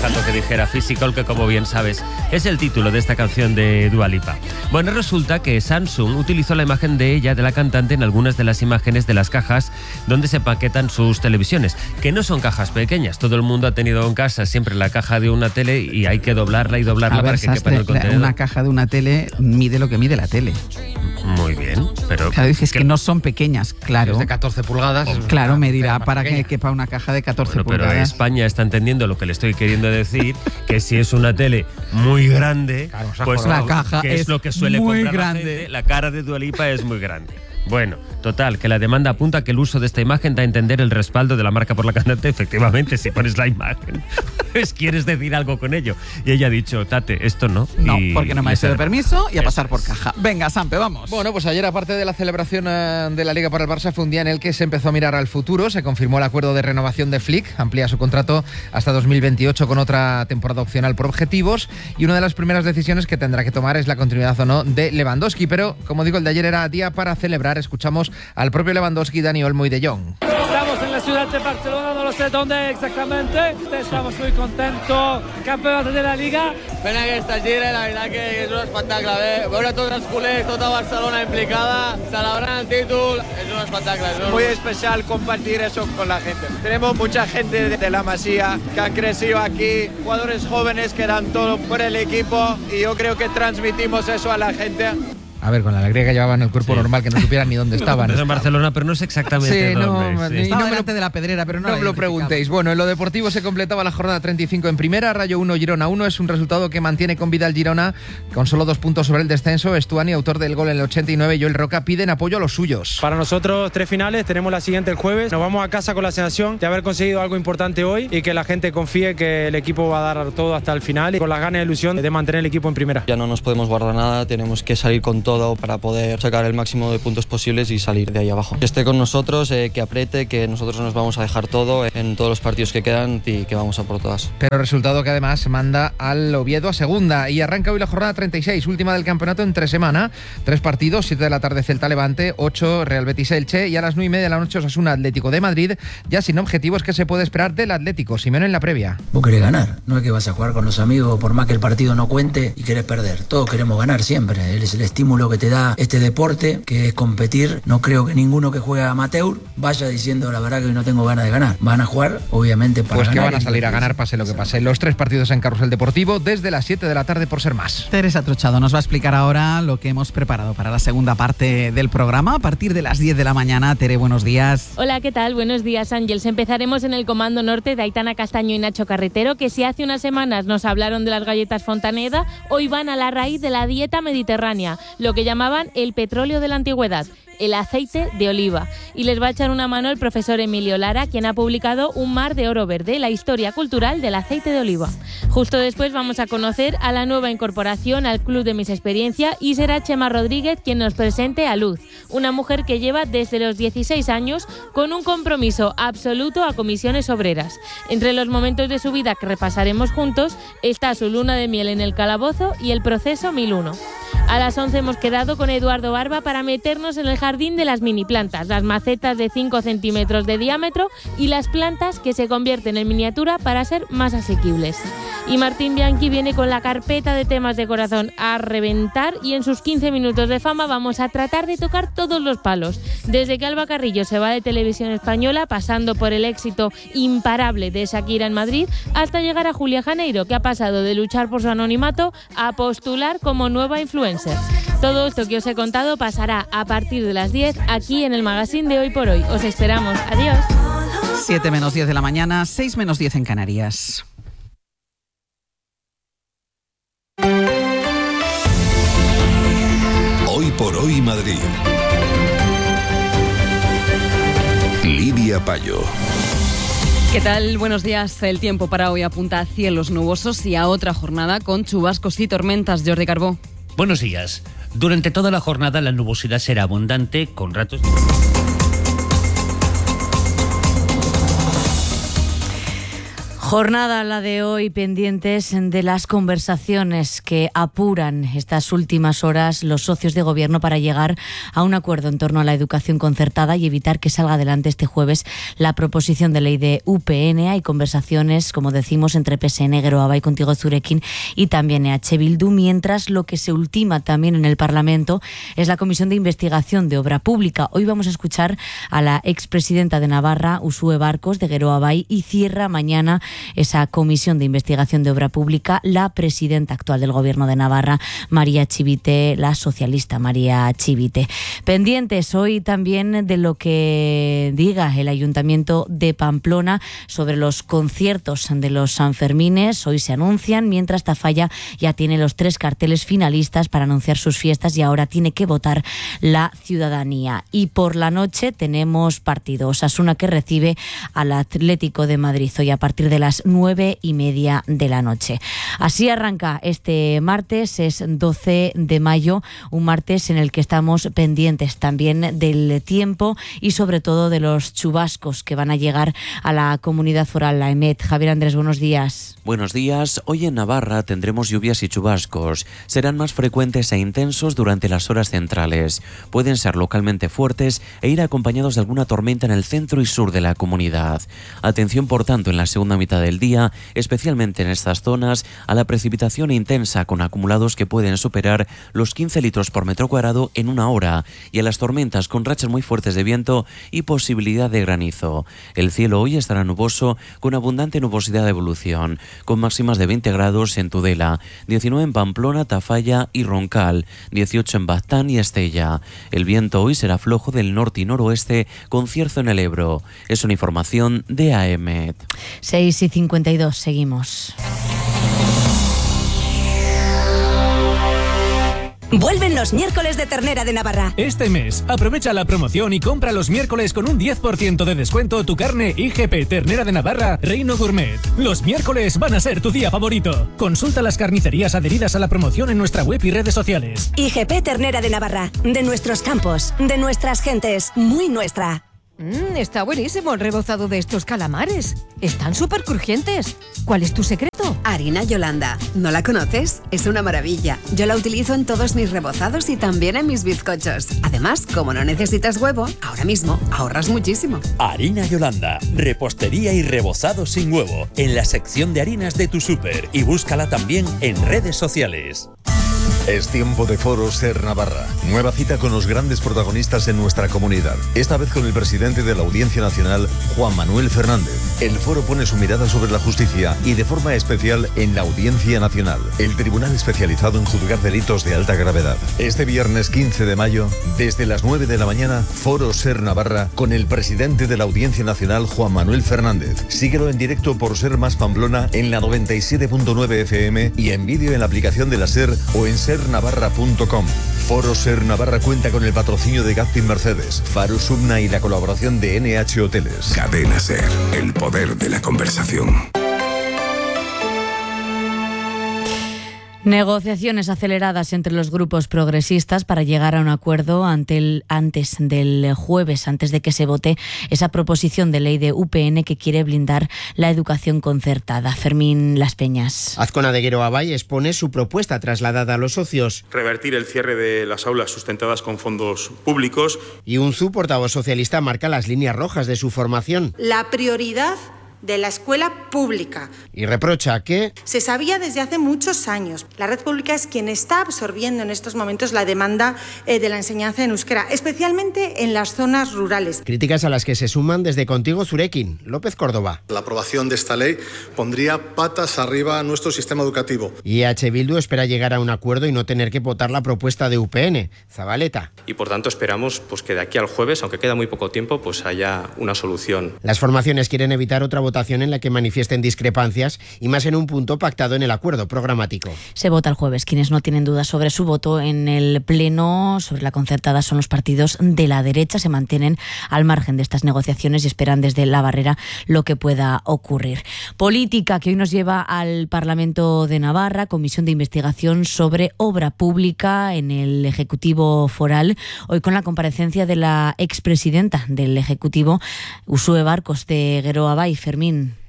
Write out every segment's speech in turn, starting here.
dejando que dijera Physical, que como bien sabes es el título de esta canción de Dua Lipa. Bueno, resulta que Samsung utilizó la imagen de ella, de la cantante, en algunas de las imágenes de las cajas donde se empaquetan sus televisiones, que no son cajas pequeñas. Todo el mundo ha tenido en casa siempre la caja de una tele y hay que doblarla y doblarla para que quepa en el contenedor. Una caja de una tele mide lo que mide la tele. Muy bien, pero... Claro, dices que no son pequeñas, claro. Es de 14 pulgadas. Claro, medirá para que quepa una caja de 14 pulgadas. Pero España está entendiendo lo que le estoy queriendo decir, que si es una tele muy grande, claro, pues la caja que es lo que suele muy comprar grande. la gente, la cara de Dua Lipa es muy grande. Bueno, total, que la demanda apunta que el uso de esta imagen da a entender el respaldo de la marca por la cantante. Efectivamente, si pones la imagen, pues quieres decir algo con ello. Y ella ha dicho, Tate, esto no. No, porque no me ha sido permiso y a pasar por caja. Venga, Sampe, vamos. Bueno, pues ayer, aparte de la celebración de la Liga para el Barça, fue un día en el que se empezó a mirar al futuro. Se confirmó el acuerdo de renovación de Flick, amplía su contrato hasta 2028 con otra temporada opcional por objetivos. Y una de las primeras decisiones que tendrá que tomar es la continuidad o no de Lewandowski. Pero, como digo, el de ayer era día para celebrar. Escuchamos al propio Lewandowski, Dani Olmo y De Jong. Estamos en la ciudad de Barcelona, no lo sé dónde exactamente. Estamos muy contentos, campeonato de la Liga. Pena que esta gira, la verdad que és un espectacle. Veure tots els culers, tota Barcelona implicada, celebrant el títol, és un espectacle. Es muy especial compartir eso con la gente. Tenemos mucha gente de la Masía que han crecido aquí, jugadores jóvenes que dan todo por el equipo y yo creo que transmitimos eso a la gente. A ver, con la alegría que llevaban el cuerpo normal, que no supieran ni dónde estaban. Es en Barcelona, pero no sé exactamente dónde. Estaba delante de la Pedrera, pero no me lo preguntéis. Bueno, en lo deportivo se completaba la jornada 35 en primera, Rayo 1, Girona 1. Es un resultado que mantiene con vida al Girona, con solo 2 puntos sobre el descenso. Estuani, autor del gol en el 89, y Joel Roca piden apoyo a los suyos. Para nosotros 3 finales, tenemos la siguiente el jueves. Nos vamos a casa con la sensación de haber conseguido algo importante hoy y que la gente confíe que el equipo va a dar todo hasta el final y con las ganas y ilusión de mantener el equipo en primera. Ya no nos podemos guardar nada, tenemos que salir con todo para poder sacar el máximo de puntos posibles y salir de ahí abajo. Que esté con nosotros, que apriete, que nosotros nos vamos a dejar todo en todos los partidos que quedan y que vamos a por todas. Pero resultado que además manda al Oviedo a segunda y arranca hoy la jornada 36, última del campeonato en 3 semanas. 3 partidos, 7 de la tarde Celta Levante, 8 Real Betis Elche y a las 9:30 de la noche Osasuna Atlético de Madrid, ya sin objetivos que se puede esperar del Atlético. Simeone en la previa. Vos querés ganar, no es que vas a jugar con los amigos por más que el partido no cuente y querés perder. Todos queremos ganar siempre, es el estímulo que te da este deporte, que es competir. No creo que ninguno que juega amateur vaya diciendo la verdad que no tengo ganas de ganar. Van a jugar, obviamente, para pues ganar. Que van a salir a ganar pase lo que pase. Los 3 partidos en Carrusel Deportivo desde las 7 de la tarde por ser más. Teresa Trochado nos va a explicar ahora lo que hemos preparado para la segunda parte del programa a partir de las 10 de la mañana. Tere, buenos días. Hola, ¿qué tal? Buenos días, Ángels. Empezaremos en el Comando Norte de Aitana Castaño y Nacho Carretero, que si hace unas semanas nos hablaron de las galletas Fontaneda, hoy van a la raíz de la dieta mediterránea, lo que llamaban el petróleo de la antigüedad, el aceite de oliva. Y les va a echar una mano el profesor Emilio Lara, quien ha publicado Un mar de oro verde, la historia cultural del aceite de oliva. Justo después vamos a conocer a la nueva incorporación al Club de Mis Experiencia y será Chema Rodríguez quien nos presente a Luz, una mujer que lleva desde los 16 años con un compromiso absoluto a comisiones obreras. Entre los momentos de su vida que repasaremos juntos está su luna de miel en el calabozo y el proceso 1001. A las 11 hemos quedado con Eduardo Barba para meternos en el jardín de las mini plantas, las macetas de 5 centímetros de diámetro y las plantas que se convierten en miniatura para ser más asequibles. Y Martín Bianchi viene con la carpeta de temas de corazón a reventar y en sus 15 minutos de fama vamos a tratar de tocar todos los palos. Desde que Alba Carrillo se va de Televisión Española, pasando por el éxito imparable de Shakira en Madrid, hasta llegar a Julia Janeiro, que ha pasado de luchar por su anonimato a postular como nueva influencer. Todo esto que os he contado pasará a partir de las 10 aquí en el magazine de Hoy por Hoy. Os esperamos. Adiós. 7 menos 10 de la mañana, 6 menos 10 en Canarias. Hoy por Hoy Madrid. Lidia Payo. ¿Qué tal? Buenos días. El tiempo para hoy apunta a cielos nubosos y a otra jornada con chubascos y tormentas. Jordi Carbó. Buenos días. Durante toda la jornada la nubosidad será abundante, con ratos... Jornada la de hoy, pendientes de las conversaciones que apuran estas últimas horas los socios de gobierno para llegar a un acuerdo en torno a la educación concertada y evitar que salga adelante este jueves la proposición de ley de UPN. Hay conversaciones, como decimos, entre PSN, Geroa Bai, Contigo Zurekin y también EH Bildu, mientras lo que se ultima también en el Parlamento es la Comisión de Investigación de Obra Pública. Hoy vamos a escuchar a la expresidenta de Navarra, Uxue Barkos, de Geroa Bai, y cierra mañana esa Comisión de Investigación de Obra Pública la presidenta actual del Gobierno de Navarra, María Chivite, la socialista María Chivite. Pendientes hoy también de lo que diga el Ayuntamiento de Pamplona sobre los conciertos de los Sanfermines. Hoy se anuncian, mientras Tafalla ya tiene los 3 carteles finalistas para anunciar sus fiestas y ahora tiene que votar la ciudadanía. Y por la noche tenemos partido. Osasuna que recibe al Atlético de Madrid hoy a partir de las 9:30 de la noche. Así arranca este martes, es 12 de mayo, un martes en el que estamos pendientes también del tiempo y sobre todo de los chubascos que van a llegar a la comunidad foral, la EMET. Javier Andrés, buenos días. Buenos días. Hoy en Navarra tendremos lluvias y chubascos. Serán más frecuentes e intensos durante las horas centrales. Pueden ser localmente fuertes e ir acompañados de alguna tormenta en el centro y sur de la comunidad. Atención, por tanto, en la segunda mitad del día, especialmente en estas zonas, a la precipitación intensa con acumulados que pueden superar los 15 litros por metro cuadrado en una hora y a las tormentas con rachas muy fuertes de viento y posibilidad de granizo. El cielo hoy estará nuboso con abundante nubosidad de evolución, con máximas de 20 grados en Tudela, 19 en Pamplona, Tafalla y Roncal, 18 en Baztán y Estella. El viento hoy será flojo del norte y noroeste con cierzo en el Ebro. Es una información de AEMET. 6:52, seguimos. Vuelven los miércoles de ternera de Navarra. Este mes, aprovecha la promoción y compra los miércoles con un 10% de descuento tu carne IGP Ternera de Navarra Reino Gourmet. Los miércoles van a ser tu día favorito. Consulta las carnicerías adheridas a la promoción en nuestra web y redes sociales. IGP Ternera de Navarra, de nuestros campos, de nuestras gentes, muy nuestra. Está buenísimo el rebozado de estos calamares. Están súper crujientes. ¿Cuál es tu secreto? Harina Yolanda. ¿No la conoces? Es una maravilla. Yo la utilizo en todos mis rebozados y también en mis bizcochos. Además, como no necesitas huevo, ahora mismo ahorras muchísimo. Harina Yolanda. Repostería y rebozado sin huevo. En la sección de harinas de tu súper. Y búscala también en redes sociales. Es tiempo de Foro Ser Navarra. Nueva cita con los grandes protagonistas en nuestra comunidad. Esta vez con el presidente de la Audiencia Nacional, Juan Manuel Fernández. El foro pone su mirada sobre la justicia y de forma especial en la Audiencia Nacional, el tribunal especializado en juzgar delitos de alta gravedad. Este viernes 15 de mayo, desde las 9 de la mañana, Foro Ser Navarra con el presidente de la Audiencia Nacional, Juan Manuel Fernández. Síguelo en directo por Ser Más Pamplona en la 97.9 FM y en vídeo en la aplicación de la Ser o en sernavarra.com. Foro Ser Navarra cuenta con el patrocinio de Gazpin Mercedes, Faro Subna y la colaboración de NH Hoteles. Cadena Ser, el poder de la conversación. Negociaciones aceleradas entre los grupos progresistas para llegar a un acuerdo antes del jueves, antes de que se vote esa proposición de ley de UPN que quiere blindar la educación concertada. Fermín Las Peñas. Azcona de Geroa Bai expone su propuesta trasladada a los socios. Revertir el cierre de las aulas sustentadas con fondos públicos. Y Unzu, portavoz socialista, marca las líneas rojas de su formación. La prioridad de la escuela pública. Y reprocha que se sabía desde hace muchos años. La red pública es quien está absorbiendo en estos momentos la demanda de la enseñanza en euskera, especialmente en las zonas rurales. Críticas a las que se suman desde Contigo Zurekin. López Córdoba. La aprobación de esta ley pondría patas arriba a nuestro sistema educativo. Y EH Bildu espera llegar a un acuerdo y no tener que votar la propuesta de UPN. Zabaleta. Y por tanto esperamos que de aquí al jueves, aunque queda muy poco tiempo, haya una solución. Las formaciones quieren evitar otra votación en la que manifiesten discrepancias y más en un punto pactado en el acuerdo programático. Se vota el jueves. Quienes no tienen dudas sobre su voto en el pleno sobre la concertada son los partidos de la derecha. Se mantienen al margen de estas negociaciones y esperan desde la barrera lo que pueda ocurrir. Política que hoy nos lleva al Parlamento de Navarra, comisión de investigación sobre obra pública en el Ejecutivo Foral. Hoy con la comparecencia de la expresidenta del Ejecutivo, Uxue Barkos, de Geroa Bai. Fermín.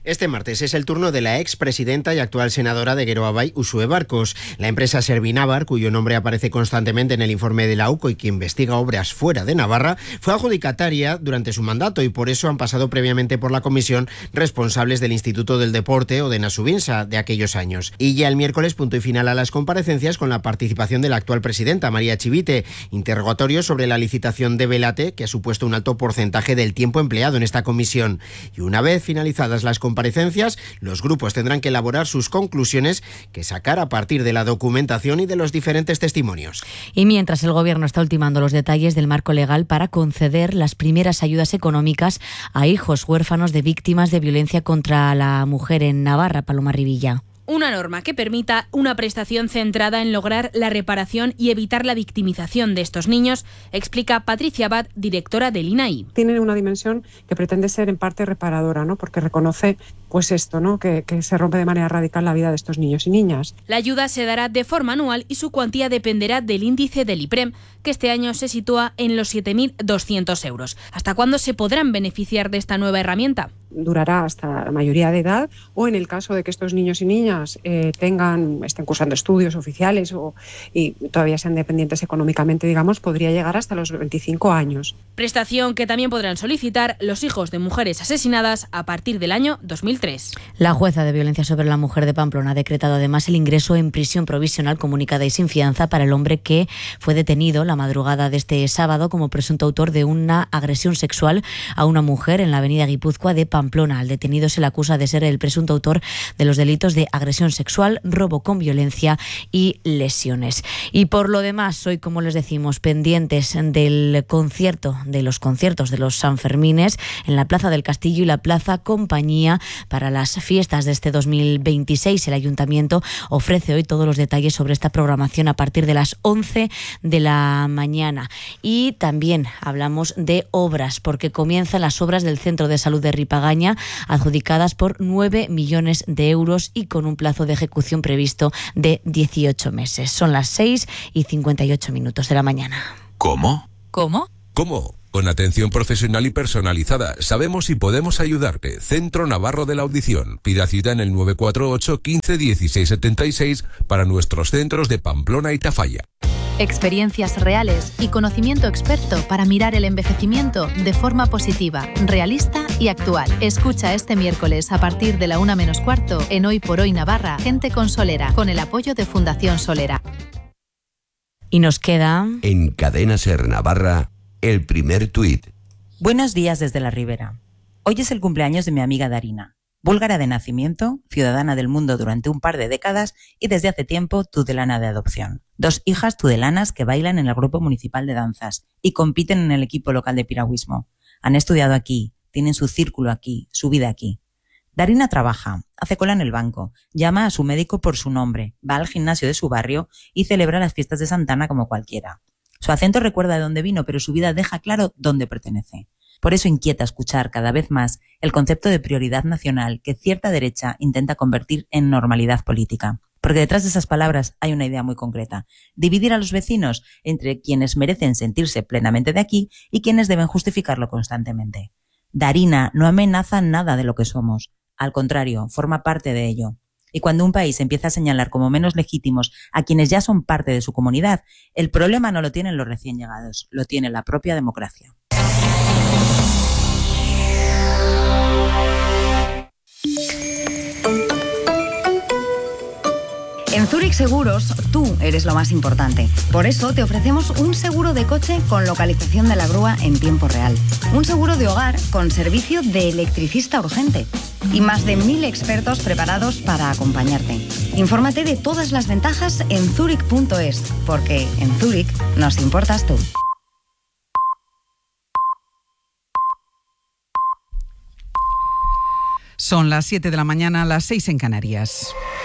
Este martes es el turno de la expresidenta y actual senadora de Geroa Bai, Uxue Barcos. La empresa Servinavar, cuyo nombre aparece constantemente en el informe de la UCO y que investiga obras fuera de Navarra, fue adjudicataria durante su mandato y por eso han pasado previamente por la comisión responsables del Instituto del Deporte o de Nasubinsa de aquellos años. Y ya el miércoles punto y final a las comparecencias con la participación de la actual presidenta, María Chivite. Interrogatorio sobre la licitación de Velate, que ha supuesto un alto porcentaje del tiempo empleado en esta comisión. Y una vez finalizadas las comparecencias, los grupos tendrán que elaborar sus conclusiones que sacar a partir de la documentación y de los diferentes testimonios. Y mientras el Gobierno está ultimando los detalles del marco legal para conceder las primeras ayudas económicas a hijos huérfanos de víctimas de violencia contra la mujer en Navarra, Paloma Rivilla. Una norma que permita una prestación centrada en lograr la reparación y evitar la victimización de estos niños, explica Patricia Abad, directora del INAI. Tiene una dimensión que pretende ser en parte reparadora, ¿no? Porque reconoce pues esto, ¿no? Que se rompe de manera radical la vida de estos niños y niñas. La ayuda se dará de forma anual y su cuantía dependerá del índice del IPREM, que este año se sitúa en los 7.200 euros. ¿Hasta cuándo se podrán beneficiar de esta nueva herramienta? Durará hasta la mayoría de edad, o en el caso de que estos niños y niñas estén cursando estudios oficiales y todavía sean dependientes económicamente, digamos, podría llegar hasta los 25 años. Prestación que también podrán solicitar los hijos de mujeres asesinadas a partir del año 2003. La jueza de violencia sobre la mujer de Pamplona ha decretado además el ingreso en prisión provisional comunicada y sin fianza para el hombre que fue detenido la madrugada de este sábado como presunto autor de una agresión sexual a una mujer en la avenida Guipúzcoa de Pamplona. Al detenido se le acusa de ser el presunto autor de los delitos de agresión sexual, robo con violencia y lesiones. Y por lo demás, hoy, como les decimos, pendientes del concierto, de los conciertos de los Sanfermines en la Plaza del Castillo y la Plaza Compañía para las fiestas de este 2026. El Ayuntamiento ofrece hoy todos los detalles sobre esta programación a partir de las 11 de la mañana. Y también hablamos de obras, porque comienzan las obras del Centro de Salud de Ripagaña, adjudicadas por 9 millones de euros y con un plazo de ejecución previsto de 18 meses. Son las 6:58 de la mañana. ¿Cómo? ¿Cómo? ¿Cómo? Con atención profesional y personalizada. Sabemos y podemos ayudarte. Centro Navarro de la Audición. Pida cita en el 948 15 16 76 para nuestros centros de Pamplona y Tafalla. Experiencias reales y conocimiento experto para mirar el envejecimiento de forma positiva, realista y actual. Escucha este miércoles a partir de la 1:45 en Hoy por Hoy Navarra, Gente con Solera, con el apoyo de Fundación Solera. Y nos queda... En Cadena Ser Navarra, el primer tuit. Buenos días desde la Ribera. Hoy es el cumpleaños de mi amiga Darina, búlgara de nacimiento, ciudadana del mundo durante un par de décadas y desde hace tiempo tudelana de adopción. 2 hijas tudelanas que bailan en el grupo municipal de danzas y compiten en el equipo local de piragüismo. Han estudiado aquí, tienen su círculo aquí, su vida aquí. Darina trabaja, hace cola en el banco, llama a su médico por su nombre, va al gimnasio de su barrio y celebra las fiestas de Santana como cualquiera. Su acento recuerda de dónde vino, pero su vida deja claro dónde pertenece. Por eso inquieta escuchar cada vez más el concepto de prioridad nacional que cierta derecha intenta convertir en normalidad política. Porque detrás de esas palabras hay una idea muy concreta: dividir a los vecinos entre quienes merecen sentirse plenamente de aquí y quienes deben justificarlo constantemente. Darina no amenaza nada de lo que somos, al contrario, forma parte de ello. Y cuando un país empieza a señalar como menos legítimos a quienes ya son parte de su comunidad, el problema no lo tienen los recién llegados, lo tiene la propia democracia. En Zurich Seguros, tú eres lo más importante. Por eso te ofrecemos un seguro de coche con localización de la grúa en tiempo real. Un seguro de hogar con servicio de electricista urgente. Y más de 1000 expertos preparados para acompañarte. Infórmate de todas las ventajas en zurich.es, porque en Zurich nos importas tú. Son las 7 de la mañana, las 6 en Canarias.